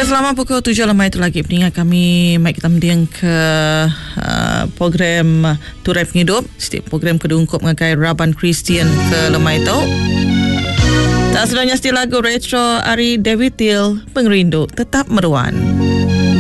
selama pukul 7 lemai itu lagi peningat kami mai kita mendiang ke program Turai Penghidup, setiap program kedungkup mengakai Raban Kristian ke lemai itu. Tak sedangnya setiap lagu retro Ari David Till Pengerindu Tetap Meruan.